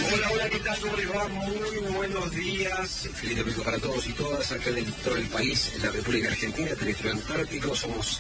Hola, hola, ¿qué tal? ¿Cómo les va? Muy buenos días. Feliz domingo para todos y todas acá en todo el país, en la República Argentina, territorio antártico. Somos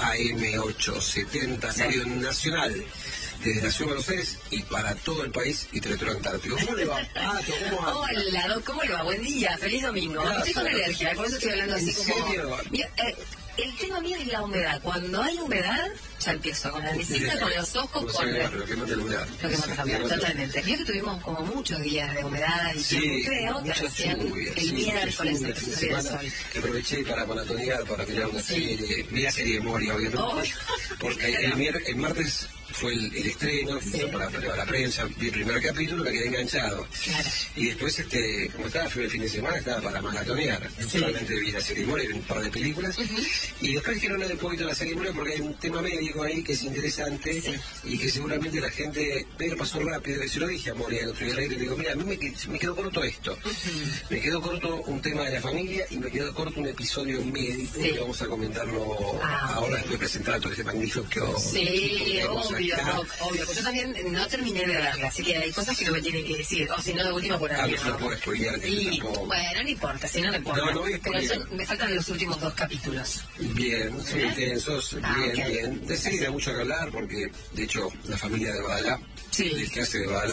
AM870, Radio Nacional, desde la Ciudad de Buenos Aires y para todo el país y territorio antártico. ¿Cómo le va, Pato? ¿Cómo anda? Hola, Doc, ¿cómo le va? Buen día, feliz domingo. Gracias. Estoy con alergia, por eso estoy hablando así como... ¿En serio? Mira, el tema mío es la humedad. Cuando hay humedad, ya empiezo con la risita, con los ojos, con... Lo que mata la humedad. Lo que mata la humedad, totalmente. Creo que tuvimos como muchos días de humedad y Sí, creo que recién el miércoles empezó a salir el sol. Que aproveché para maratonear, para mirar una serie, vi la serie de Moria, obviamente, Oh. porque el martes fue el estreno, para la prensa, vi el primer capítulo, me quedé enganchado. Claro. Y después, como estaba el fin de semana, estaba para maratonear. Solamente vi la serie de Moria, vi un par de películas. Y después quiero hablar un poquito de la serie de Moria porque hay un tema médico ahí que es interesante y que seguramente la gente, pero pasó rápido, y se lo dije a Moria el otro día al aire, le digo, mira, a mí me quedó corto esto. Me quedó corto un tema de la familia y me quedó corto un episodio médico que vamos a comentarlo ahora después de presentar todo este magnífico. Sí, obvio. Pues yo también no terminé de verla, así que hay cosas que no me tienen que decir. O si no, de última por ahí. No puedo spoilear que Y, tampoco. bueno, no importa, si no importa. No voy a Pero spoilear. me faltan los últimos 2 capítulos. Bien, son intensos, ok. bien. De serie hay mucho que hablar porque, de hecho, la familia de Badalá, el que hace de Badalá,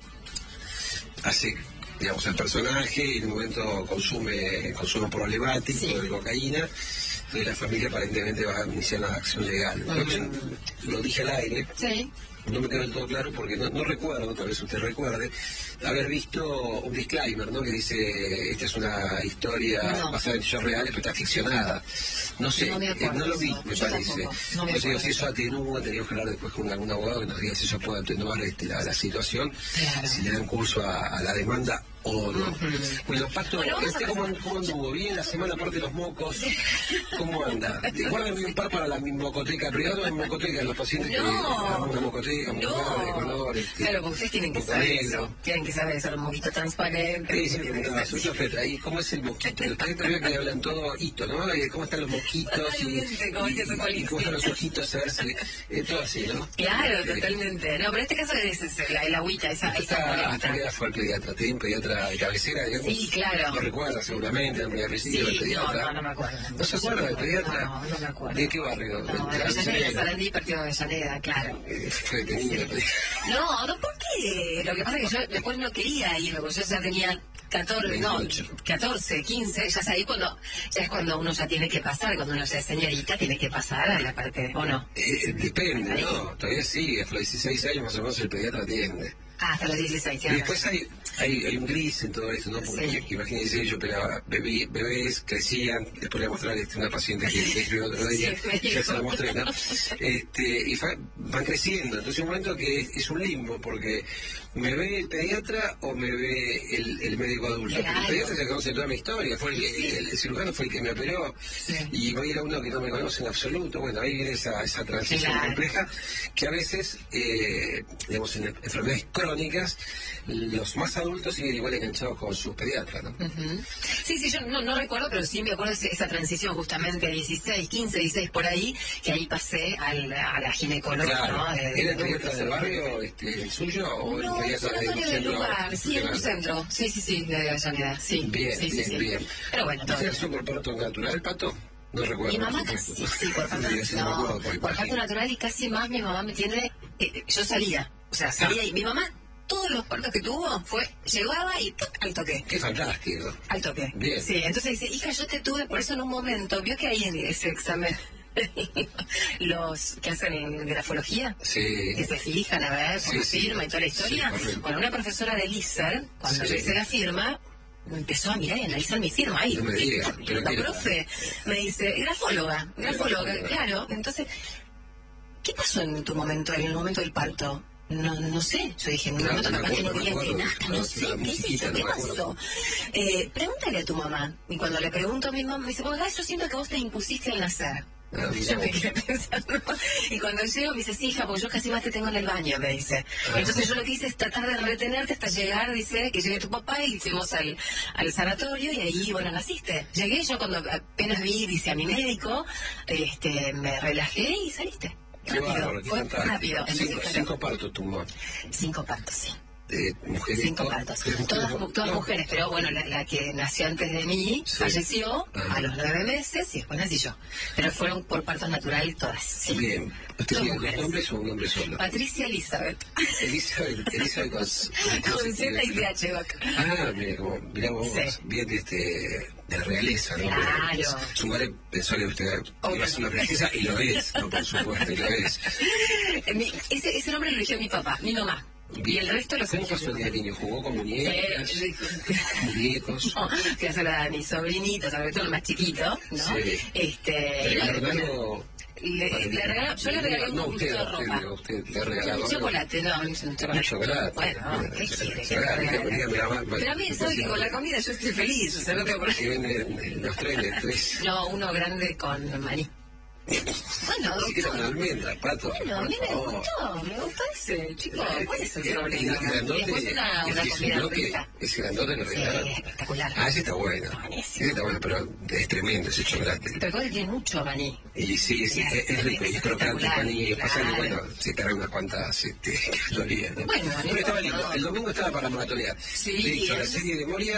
hace, digamos, el personaje y en un momento consume problemático de cocaína. Entonces la familia aparentemente va a iniciar una acción legal. Lo dije al aire. No me quedó del todo claro porque no recuerdo, tal vez usted recuerde, haber visto un disclaimer, ¿no? Que dice, esta es una historia basada en hechos reales, pero está ficcionada. No sé, no lo vi, me parece. Entonces digo, si eso atenúa, teníamos que hablar después con algún abogado que nos diga si eso puede atenuar la situación, si le dan curso a la demanda o no. Bueno, Pato, ¿cómo anduvo? ¿Bien la semana aparte de los mocos? ¿Cómo anda? Guárdame un par para la mocoteca privada o en mocoteca, los pacientes que una mocoteca, de color, claro, porque ustedes tienen que saber eso. Tienen que saber eso, los moquitos transparentes. Ahí, ¿cómo es el moquito? Los pacientes que hablan todo hito, ¿no? ¿Cómo están los moquitos? Y cómo están los ojitos, a ver si... todo así, ¿no? Claro, totalmente. No, pero en este caso es el agüita, esa hasta que fue el pediatra, tenía un pediatra de cabecera, digamos. Sí, claro. Lo recuerda seguramente, el apellido del pediatra. No me acuerdo. ¿No se acuerda del pediatra? No me acuerdo. ¿De qué barrio? No, de Avellaneda, Sarandí, partido de Avellaneda, claro. Fue detenido el pediatra. No, ¿por qué? Lo que pasa es que yo después no quería ir, porque yo ya tenía 14, 15, ya es cuando uno ya tiene que pasar, cuando uno ya es señorita, tiene que pasar a la parte, ¿o no? Depende, ¿no? Todavía sí, hasta los 16 años más o menos el pediatra atiende. Hasta los 16 y después hay un gris en todo eso, ¿no? Porque imagínense, yo operaba bebés, crecían, después le voy a mostrar una paciente que escribió otro día, ya se la mostré, ¿no? Y van creciendo, entonces un momento que es un limbo, porque ¿me ve el pediatra o me ve el médico adulto? Porque el pediatra se conoce toda mi historia, el cirujano fue el que me operó, y voy a ir a uno que no me conoce en absoluto. Bueno, ahí viene esa transición compleja, que a veces, digamos, en enfermedades crónicas, los más adultos siguen igual enganchados con sus pediatras, ¿no? Sí, yo no recuerdo, pero sí me acuerdo de esa transición justamente 16, 15, 16 por ahí, que ahí pasé a la ginecóloga, ¿no? ¿Era el pediatra del barrio, el suyo, o el pediatra de un del lugar? Sí, en un centro. Sí, de Avellaneda, sí. Bien. Pero bueno, todo. ¿Usted nació por parto natural, Pato? No recuerdo. Mi mamá casi, por parto natural y casi más mi mamá me tiene... yo salía y mi mamá... Todos los partos que tuvo llegaba y al toque. Qué fantástico. Al toque. Bien. Sí, entonces dice, hija, yo te tuve por eso en un momento. ¿Vio que hay en ese examen los que hacen grafología? Que se fijan a ver por la firma y toda la historia. Bueno, una profesora de ISER, cuando yo hice la firma, me empezó a mirar y analizar mi firma ahí. No me diga, pero la profe me dice, grafóloga, claro. Entonces, ¿qué pasó en tu momento, en el momento del parto? No sé, yo dije, en un momento capaz que no quería que nazca, no sé, ¿qué pasó? Pregúntale a tu mamá. Y cuando le pregunto a mi mamá, me dice, bueno, yo siento que vos te impusiste al nacer. Yo me quedé pensando. Y cuando llego me dice, sí, hija, porque yo casi más te tengo en el baño, me dice. Entonces yo lo que hice es tratar de retenerte hasta llegar, dice, que llegue tu papá y fuimos al sanatorio y ahí, bueno, naciste. Llegué, yo cuando apenas vi, dice, a mi médico, me relajé y saliste. Rápido, fue rápido. 5 partos tuvo. 5 partos, sí. mujeres. 5 partos. Todas mujeres, pero bueno, la que nació antes de mí falleció a los 9 meses y después nací yo. Pero fueron por partos naturales todas. Sí. Bien. ¿Usted tiene dos nombres o un nombre solo? Patricia Elizabeth. Elizabeth con Z y TH. Mirá vos, bien de realeza, ¿no? Claro. Su madre pensó que usted iba a ser una princesa y lo es, ¿no? Por supuesto, lo es. Ese nombre lo eligió mi papá, mi mamá. Y el resto lo ¿Cómo pasó el día del niño? ¿Jugó con muñecas? Muñecos. No, que hacer a mi sobrinito, sobre todo el más chiquito, ¿no? Sí. Yo le regalé un poquito de ropa. ¿Usted le ha regalado chocolate? No, un chocolate. ¿Un chocolate? Bueno, ¿qué quiere? Pero a mí, ¿sabe que con la comida yo estoy feliz? O sea, no tengo problema. Que venden los tres. No, uno grande con maní. Bueno, doctor. Una almendra, pato. Bueno, a mí me gustó ese, chico. ¿Cuál es el problema? Después una comida rica. Ese grandote que regalaron. Sí, espectacular. Ese está bueno. Ese está bueno, pero es tremendo ese chocolate. Pero tiene mucho maní. Y sí, es rico, y es crocante el maní. Pasa que, bueno, se carga unas cuantas calorías. Bueno, pero estaba lindo. El domingo estaba para maratonear. Sí. De hecho, la serie de Moria,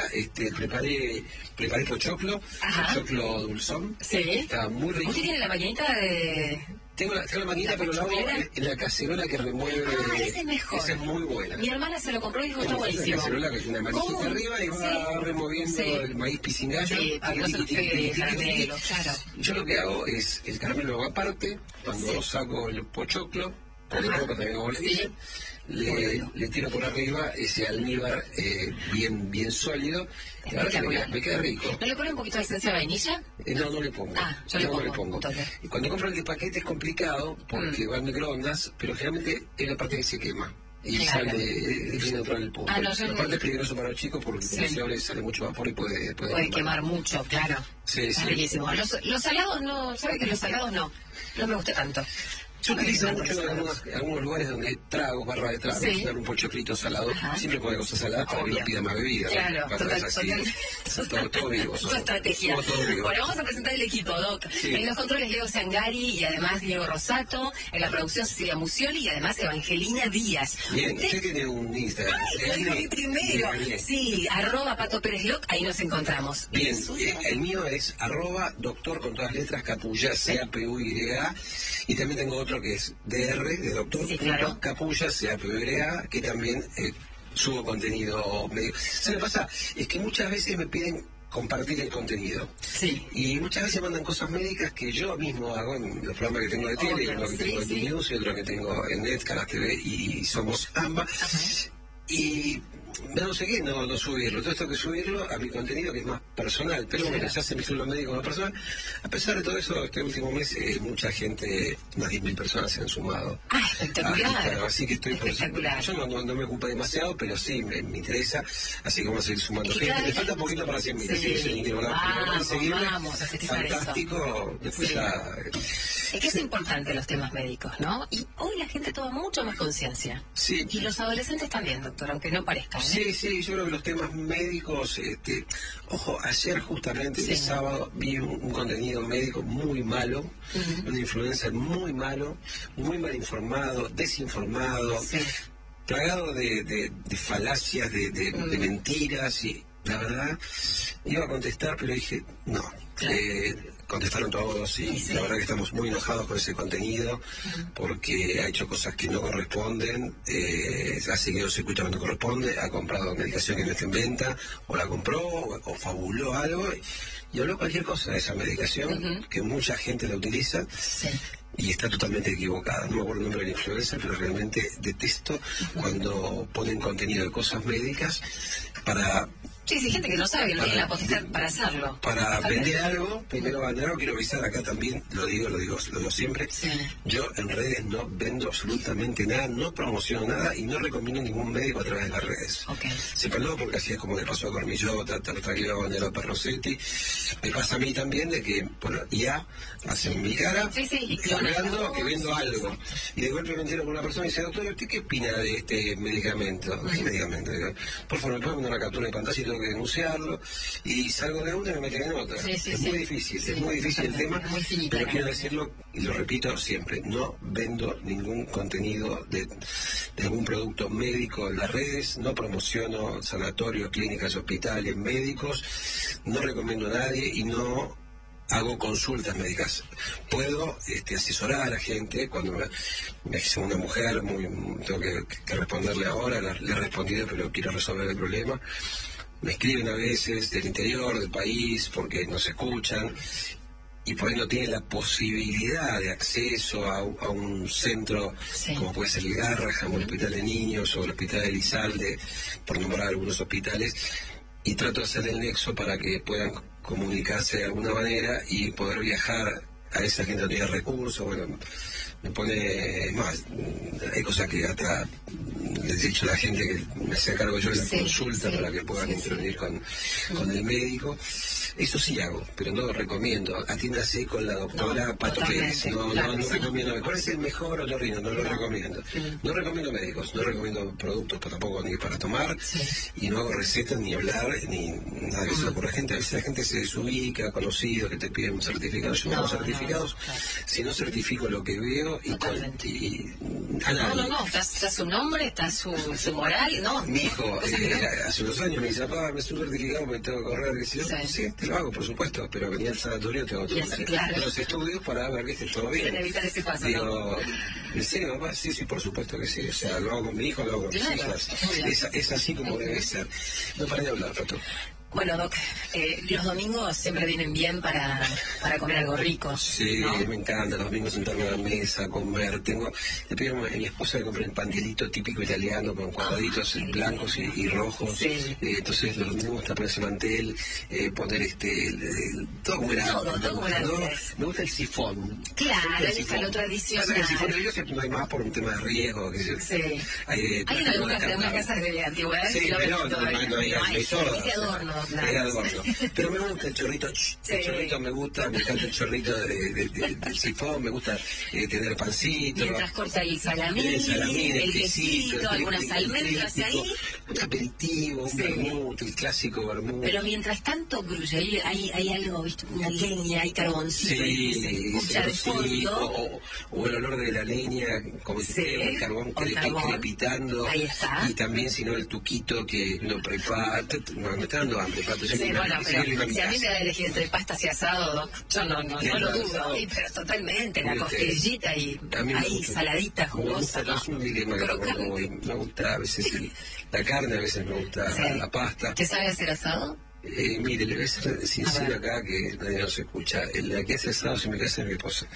preparé pochoclo dulzón. Sí. Estaba muy rico. ¿Usted tiene la maquinita de...? Tengo la maquinita, pero la hago en la cacerola que remueve. Esa es mejor. Esa es muy buena. Mi hermana se lo compró y dijo, está buenísimo. La cacerola que es una manijita arriba y va removiendo el maíz pisingallo. Sí, para que no se nos pegue el caramelo, claro. Yo lo que hago es, el caramelo lo hago aparte, cuando saco el pochoclo, también como le dicen, le tiro por arriba ese almíbar bien sólido. Me queda rico. ¿No le pone un poquito de esencia de vainilla? No le pongo. Yo le pongo. Y cuando compro el de paquete es complicado porque va en microondas, pero generalmente es la parte que se quema. Y sale neutral el punto. La parte es peligroso para los chicos porque sale mucho vapor y puede quemar mucho, claro. Sí. Es riquísimo. Los salados no, ¿sabe que los salados no me gusta tanto? Yo utilizo mucho en algunos lugares donde hay tragos, barra de tragos, dar un pochoclito salado. Siempre pone cosas saladas para que no pida más bebida. Claro, todo vivo. Su estrategia. Bueno, vamos a presentar el equipo, Doc. En los controles Leo Sangari y además Diego Rosato. En la producción Cecilia Musioli y además Evangelina Díaz. Bien, usted tiene un Instagram. Mi primero. Sí, @PatoPérezLoc, ahí nos encontramos. Bien, el mío es @doctor con todas letras Capulla, CAPUYA. Y también tengo otro que es DR, de doctor, Capulla, CAPUYA, que también subo contenido medio. ¿Sabes lo que pasa? Es que muchas veces me piden compartir el contenido. Sí. Y muchas veces mandan cosas médicas que yo mismo hago en los programas que tengo de tele, uno que tengo en News y otro que tengo en Net, Canal TV y Somos AMBA. Y no sé qué, no subirlo. Todo esto que subirlo a mi contenido que es más personal. Pero bueno, ya se me hizo lo médico más personal. A pesar de todo eso, este último mes mucha gente, unas 10.000 personas se han sumado. Espectacular. Así que estoy por eso. Yo no me ocupo demasiado, pero sí me interesa. Así que vamos a seguir sumando gente. Me falta un poquito para 100.000. Vamos a festejar fantástico. Eso. Después ya... Es que es importante los temas médicos, ¿no? Y hoy la gente toma mucho más conciencia. Sí. Y los adolescentes también, doctor, aunque no parezca. Sí, yo creo que los temas médicos, ojo, ayer justamente, el sábado, vi un contenido médico muy malo, un influencer muy malo, muy mal informado, desinformado, plagado de falacias, de mentiras, y la verdad, iba a contestar, pero dije, no. Contestaron todos y la verdad que estamos muy enojados con ese contenido porque ha hecho cosas que no corresponden, ha seguido circuito que no corresponde, ha comprado medicación que no está en venta, o la compró o fabuló algo y habló cualquier cosa de esa medicación que mucha gente la utiliza y está totalmente equivocada. No me acuerdo el nombre de la influencer, pero realmente detesto cuando ponen contenido de cosas médicas para... Sí, gente que no sabe, que no tiene la potestad para hacerlo. Para vender algo, primero vender algo, quiero avisar acá también, lo digo siempre. Yo en redes no vendo absolutamente nada, no promociono nada y no recomiendo ningún médico a través de las redes. Sepanlo porque así es como le pasó a Cormillota, Tartaglio, Bandero, Perrosetti. Me pasa a mí también de que por IA hacen mi cara, hablando que vendo algo. Y de golpe me entero con una persona y dice, doctor, ¿usted qué opina de este medicamento? ¿Qué medicamento? Por favor, ¿me puede mandar una captura de pantalla y todo tengo que denunciarlo, y salgo de una y me meten en otra. Es muy difícil el tema, pero quiero decirlo, y lo repito siempre, no vendo ningún contenido de algún producto médico en las redes, no promociono sanatorios, clínicas, hospitales, médicos, no recomiendo a nadie y no hago consultas médicas. Puedo asesorar a la gente cuando me dice una mujer, tengo que responderle ahora, le he respondido, pero quiero resolver el problema. Me escriben a veces del interior del país porque no se escuchan y por ahí no tienen la posibilidad de acceso a un centro como puede ser el Garrahan, o el Hospital de Niños o el Hospital de Elizalde, por nombrar algunos hospitales, y trato de hacer el nexo para que puedan comunicarse de alguna manera y poder viajar a esa gente que no tiene recursos. Bueno, me pone más, hay cosas que hasta les he dicho a la gente que me hacía cargo yo de la consulta para que puedan intervenir con el médico. Eso sí hago, pero no lo recomiendo. Atiéndase con la doctora Pato Pérez. No recomiendo. ¿Cuál es el mejor otorrino? No lo recomiendo. No recomiendo médicos, no recomiendo productos tampoco ni para tomar, y no hago recetas ni hablar, ni nada que se le ocurra a la gente. A veces la gente se desubica, conocidos que te piden un certificado. Yo no hago certificados, si no certifico lo que veo y a nadie. Está su nombre, está su moral, ¿no? Mi hijo, hace unos años me dice, papá, me estoy certificado porque tengo que correr, y sí, te lo hago, por supuesto, pero venía al sanatorio, tengo los estudios para ver que esté todo bien. Para evitar ese paso, digo, ¿en serio, papá? Sí, por supuesto que sí. O sea, lo hago con mi hijo, lo hago con mis hijas. Es así como debe ser. No paré de hablar, Pato. Bueno, Doc, los domingos siempre vienen bien para comer algo rico. Sí, ¿no? Me encanta los domingos sentarme a la mesa, comer. Le pido a mi esposa que compre el pantelito típico italiano con cuadraditos blancos y rojos. Entonces los domingos está por ese mantel, poner todo como era. Todo como era. Me gusta el sifón. Claro, esa es la tradición. El sifón de ellos no hay más por un tema de riesgo. Hay en algunas casas de antigüedad. Sí, pero no hay todo. Es de adorno. Era adorno. Pero me gusta el chorrito, el chorrito me encanta el chorrito del sifón, me gusta tener pancito. Mientras corta el salamín, el quesito, algunas almendras ahí. Un aperitivo, un vermut, el clásico vermut. Pero mientras tanto, Grulle, hay algo, ¿viste? Una leña, hay carboncito. O el olor de la leña, como el carbón crepitando. Ahí está. Y también, si no, el tuquito que lo prepara. Me está dando hambre, Pato. Sí, bueno, pero si a mí me da elegir entre pastas y asado, yo no lo dudo. Pero totalmente, la costillita y ahí saladita, jugosa. Es un dilema que me gusta a veces la carne, a veces me gusta la pasta. ¿Te sabe hacer asado? Mire, le voy a ser sincero acá que nadie nos escucha. La que hace asado se me casa en mi esposa.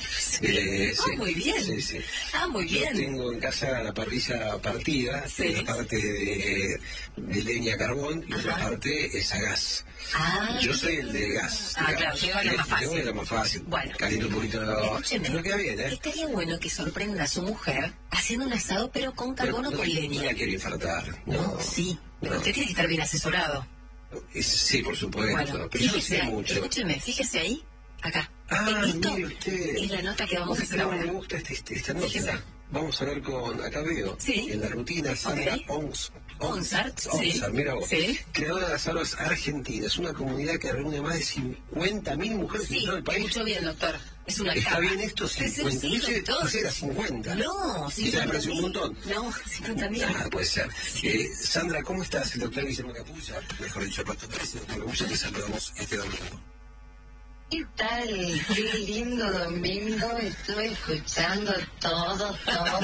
Muy bien. Sí. Muy bien. Yo tengo en casa la parrilla partida, una parte de leña carbón y otra parte es a gas. Yo soy el de gas. Claro, que va la más fácil. Bueno, caliento un poquito pero queda bien, estaría bueno que sorprenda a su mujer haciendo un asado, pero con carbón o con leña. No la quiero infartar. No, sí, pero usted tiene que estar bien asesorado. Sí, por supuesto. Bueno, pero yo sé mucho. Escúcheme, fíjese ahí, acá. Mire usted. Es la nota que vamos a hacer ahora. Me gusta esta nota. Vamos a ver acá veo, en la rutina, Sandra Onsart, mira vos, creadora de asados argentinas, una comunidad que reúne más de 50.000 mujeres en todo el país. Escucho bien, doctor. Es una ¿Está bien esto? 50. No sé, era 50. No, 50. ¿Y te parece un montón? No, 50.000. Puede ser. Sandra, ¿cómo estás? El doctor Guillermo Capulla, mejor dicho, Pato Pérez, el doctor Capulla, te saludamos este domingo. ¿Qué tal? Qué lindo domingo, estuve escuchando todo.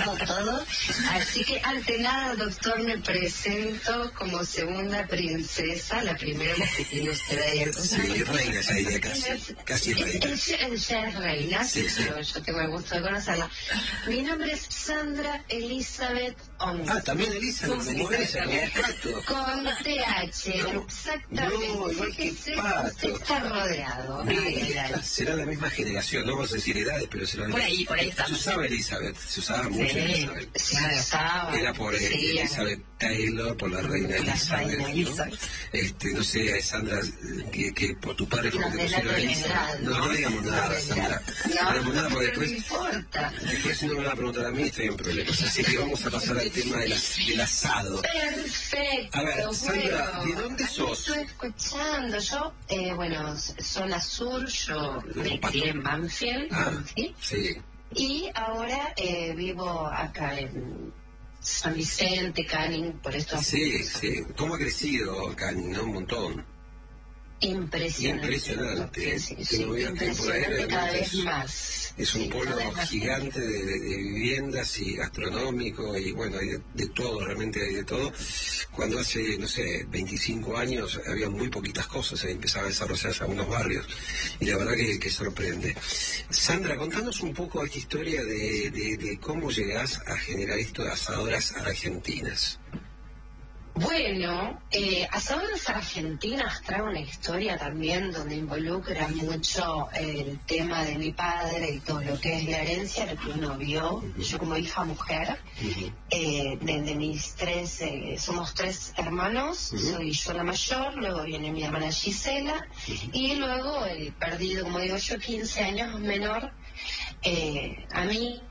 Así que ante nada, doctor, me presento como segunda princesa, la primera que tiene usted ahí. Sí, reina, ya diría casi reina. Ella es reina, pero yo tengo el gusto de conocerla. Mi nombre es Sandra Elizabeth Ong. También Elizabeth, como ella, como Pato. Con TH, exactamente. No, igual que Pato. Usted está rodeado. Será la misma generación, no vamos a decir edades, pero será la misma. Por ahí está. Se usaba Elizabeth, se usaba mucho Elizabeth. Se usaba. Era por Elizabeth Taylor, por la reina Elizabeth, ¿no? No sé, Sandra, que por tu padre como te pusieron Elizabeth. No digamos nada, Sandra. No digamos nada porque después... No importa. Después si no me va a preguntar a mí, estoy en problemas. Así que vamos a pasar al tema del asado. Perfecto. A ver, Sandra, bueno, ¿de dónde sos? Estoy escuchando. Yo, zona sur, yo me crié en Banfield. Sí. Y ahora vivo acá en San Vicente, Canning, por esto. Sí. ¿Cómo ha crecido Canning, no? Un montón. Impresionante. Sí, impresionante cada vez más. Es un pueblo gigante de viviendas y gastronómico y bueno, hay de todo, realmente hay de todo. Cuando hace, no sé, 25 años había muy poquitas cosas, empezaban a desarrollarse algunos barrios y la verdad que sorprende. Sandra, contanos un poco esta historia de cómo llegás a generar esto de asadoras argentinas. Bueno, Asadoras Argentinas trae una historia también donde involucra mucho el tema de mi padre y todo lo que es la herencia, lo que uno vio. Yo como hija mujer, de mis somos 3 hermanos, soy yo la mayor, luego viene mi hermana Gisela, y luego el perdido, como digo yo, 15 años menor, a mí,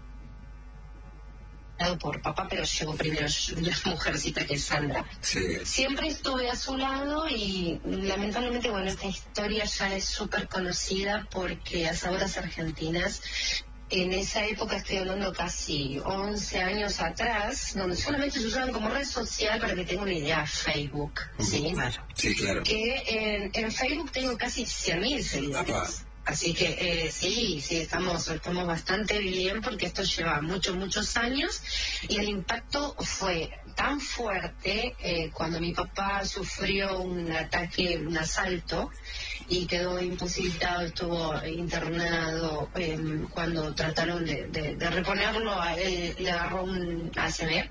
por papá, pero llegó primero la mujercita que es Sandra. Sí. Siempre estuve a su lado y lamentablemente, bueno, esta historia ya es súper conocida porque Asadoras Argentinas, en esa época, estoy hablando casi 11 años atrás, donde solamente se usaban como red social, para que tengan una idea, Facebook, ¿sí? Sí, claro. Que en Facebook tengo casi 100.000 seguidores. Así que sí, estamos bastante bien porque esto lleva muchos años y el impacto fue tan fuerte cuando mi papá sufrió un ataque, un asalto y quedó imposibilitado, estuvo internado. Cuando trataron de reponerlo, a él le agarró un ACV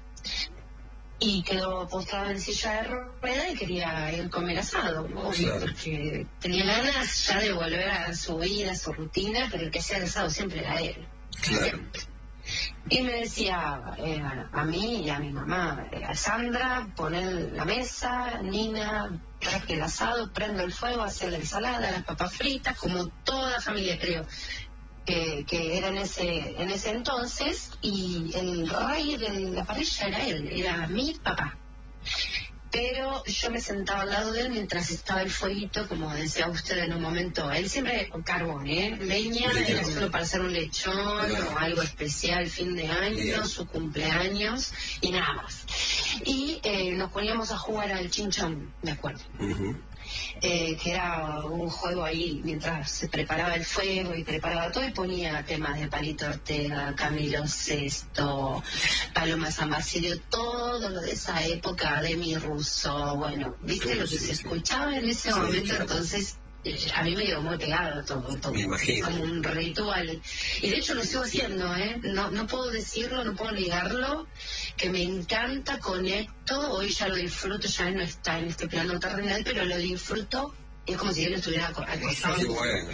y quedó postrado en silla de rueda y quería ir a comer asado, obvio, claro, porque tenía ganas ya de volver a su vida, a su rutina, pero el que hacía el asado siempre era él. Claro. Siempre. Y me decía a mí y a mi mamá, Sandra, poner la mesa, Nina, traje el asado, prendo el fuego, hacer la ensalada, las papas fritas, como toda familia, creo. Que era en ese entonces, y el rey de la parrilla era él, era mi papá. Pero yo me sentaba al lado de él mientras estaba el fueguito, como decía usted en un momento. Él siempre con carbón, leña, era solo para hacer un lechón o algo especial, fin de año, su cumpleaños, y nada más. Y nos poníamos a jugar al chinchón, me acuerdo. Que era un juego ahí mientras se preparaba el fuego y preparaba todo, y ponía temas de Palito Ortega, Camilo Sesto, Paloma San Basilio, todo lo de esa época, de Mi Russo, bueno, viste lo que se escuchaba en ese momento, claro. Entonces a mí me dio muy pegado todo, me imagino, como un ritual, y de hecho lo sigo haciendo, no puedo decirlo, no puedo negarlo, que me encanta, conecto, hoy ya lo disfruto, ya no está en este plano terrenal, pero lo disfruto, es como si él estuviera acostado. Sí, bueno.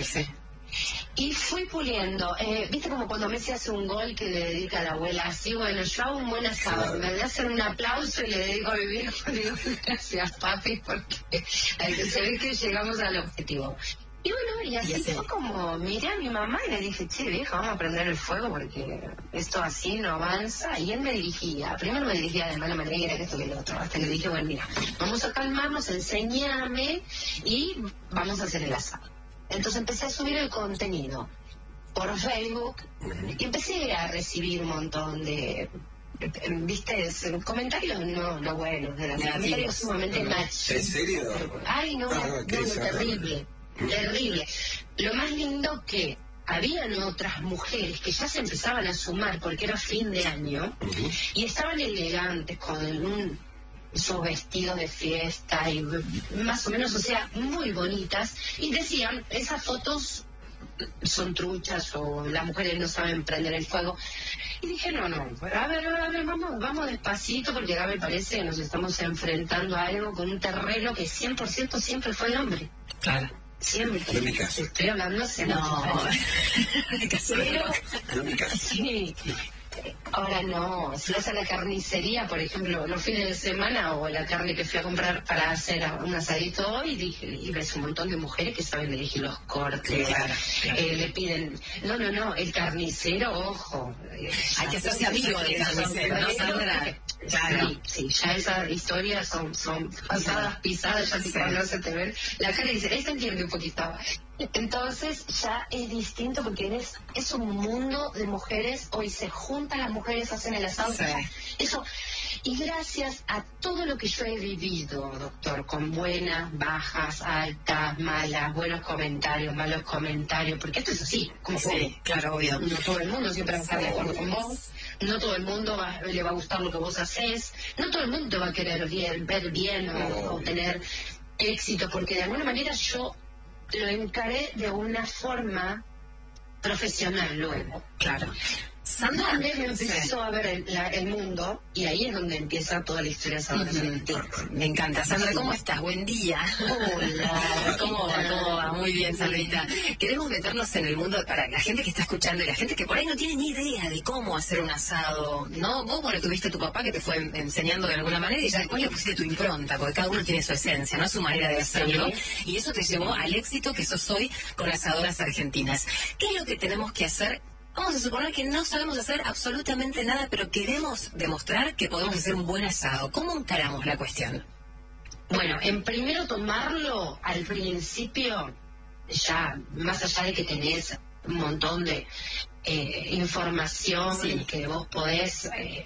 Y fui puliendo, viste como cuando Messi hace un gol que le dedica a la abuela, así, bueno, yo hago un buen asado, claro. Me voy a hacer un aplauso y le dedico a mi viejo, le digo gracias papi, porque se ve que llegamos al objetivo. Y bueno, y así fue como miré a mi mamá y le dije, che, vieja, vamos a prender el fuego porque esto así no avanza. Y él me dirigía, primero me dirigía de mala manera, que esto que lo otro, hasta que le dije, bueno, mira, vamos a calmarnos, enséñame y vamos a hacer el asado. Entonces empecé a subir el contenido por Facebook y empecé a recibir un montón de... ¿Viste? Comentarios no buenos, de los comentarios sumamente machistas. ¿En serio? Ay, no, terrible. Terrible. Lo más lindo que habían otras mujeres que ya se empezaban a sumar porque era fin de año y estaban elegantes con sus vestidos de fiesta y más o menos, o sea, muy bonitas, y decían, esas fotos son truchas o las mujeres no saben prender el fuego. Y dije, no, a ver, vamos despacito, porque ahora me parece que nos estamos enfrentando a algo con un terreno que 100% siempre fue el hombre. Claro. Siempre. No es mi caso. Estoy hablando hace no. Pero, no es mi caso. Sí. Ahora no, si vas a la carnicería, por ejemplo, los fines de semana o la carne que fui a comprar para hacer un asadito hoy, y ves un montón de mujeres que saben elegir los cortes, claro. Le piden, no, el carnicero, ojo. Hay que hacerse amigo del carnicero, ¿no, Sandra? Claro. Sí, ya esas historias son pasadas, pisadas, ya si cuando se te ven la cara y dice, esta entiende un poquito. Entonces ya es distinto porque es un mundo de mujeres, hoy se juntan las mujeres, hacen el asado, eso. Y gracias a todo lo que yo he vivido, doctor, con buenas, bajas, altas, malas, buenos comentarios, malos comentarios, porque esto es así, como claro, obvio. No todo el mundo siempre va a estar de acuerdo con vos, no todo el mundo le va a gustar lo que vos haces, no todo el mundo te va a querer ver bien o tener éxito, porque de alguna manera yo lo encaré de una forma profesional luego. Claro. Sandra me empezó a ver el mundo, y ahí es donde empieza toda la historia de Sandra. Me encanta. Sandra, ¿cómo estás? Buen día. Hola. ¿Cómo va? Muy bien, Sandrita. Queremos meternos en el mundo para la gente que está escuchando y la gente que por ahí no tiene ni idea de cómo hacer un asado, ¿no? Vos, bueno, tuviste a tu papá que te fue enseñando de alguna manera y ya después le pusiste tu impronta, porque cada uno tiene su esencia, ¿no? Su manera de hacerlo. Y eso te llevó al éxito que sos hoy con Asadoras Argentinas. ¿Qué es lo que tenemos que hacer? Vamos a suponer que no sabemos hacer absolutamente nada, pero queremos demostrar que podemos hacer un buen asado. ¿Cómo encaramos la cuestión? Bueno, en primero tomarlo al principio, ya más allá de que tenés un montón de información que vos podés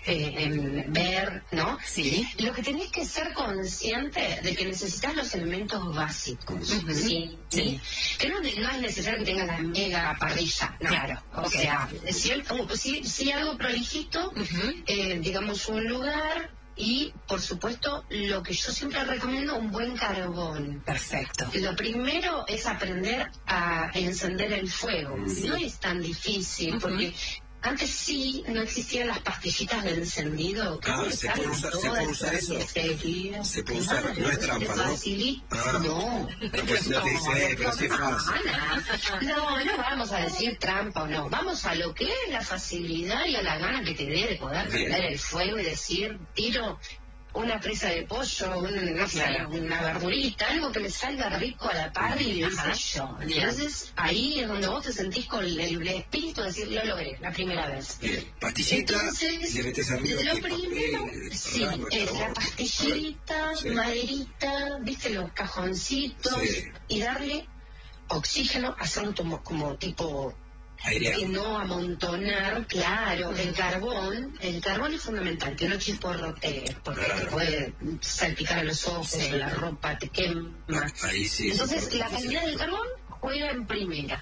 ver, ¿no? Sí. Lo que tenés que ser consciente de que necesitas los elementos básicos, ¿sí? Que no es necesario que tengas la mega parrilla, ¿no? Claro. O sea, si algo prolijito, digamos un lugar. Y, por supuesto, lo que yo siempre recomiendo, un buen carbón. Perfecto. Lo primero es aprender a encender el fuego. No es tan difícil, porque antes no existían las pastillitas de encendido. ¿Se puede usar eso? Se puede usar, no es trampa, ¿no? No. Pues no te dice, pero sí es fácil. No vamos a decir trampa o no. Vamos a lo que es la facilidad y a la gana que te dé de poder prender el fuego y decir, tiro una presa de pollo, una verdurita, algo que le salga rico a la parrilla, Entonces, ahí es donde vos te sentís con el espíritu de decir, lo logré, la primera vez. Bien, pastillita, le metes arriba. Lo primero, es la pastillita, maderita, viste, los cajoncitos, y darle oxígeno, hacerlo como tipo... Y no amontonar, el carbón es fundamental, que no chisporrotee, porque te puede salpicar a los ojos, la ropa te quema. Entonces, la calidad del carbón juega en primera,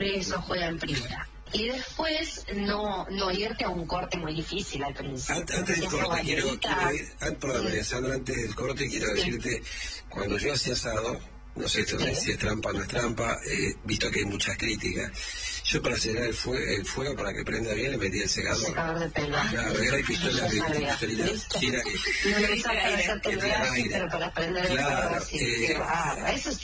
Y después, no irte a un corte muy difícil al principio. Antes del corte, antes del corte, quiero decirte, cuando yo hacía asado, no sé si es trampa o no es trampa, visto que hay muchas críticas. Yo para acelerar el fuego, para que prenda bien, le metía el secador. Secador de pelo. Claro, era pistola, No le gusta para hacer pero para prender el fuego así. Eso es